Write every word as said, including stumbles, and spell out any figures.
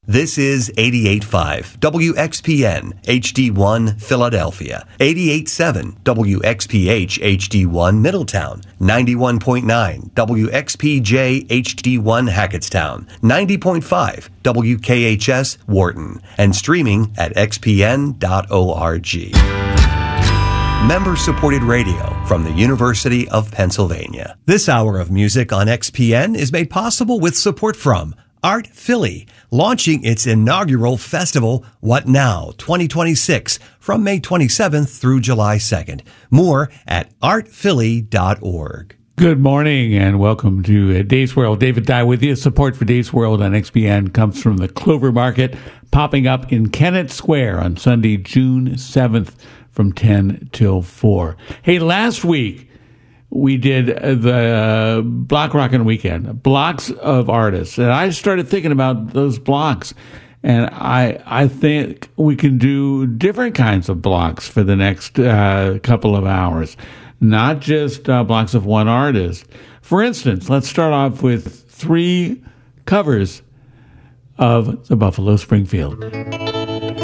This is eighty-eight point five W X P N H D one Philadelphia, eighty-eight point seven W X P H H D one Middletown, ninety-one point nine W X P J H D one Hackettstown, ninety point five W K H S Wharton, and streaming at x p n dot org. Member-supported radio from the University of Pennsylvania. This hour of music on X P N is made possible with support from Art Philly, launching its inaugural festival, What Now twenty twenty-six, from May twenty-seventh through July second. More at art philly dot org. Good morning and welcome to Dave's World. David Dye with you. Support for Dave's World on X P N comes from the Clover Market, popping up in Kennett Square on Sunday, June seventh from ten till four. Hey, last week we did the Block Rockin' Weekend, blocks of artists. And I started thinking about those blocks. And I I think we can do different kinds of blocks for the next uh, couple of hours, not just uh, blocks of one artist. For instance, let's start off with three covers of the Buffalo Springfield.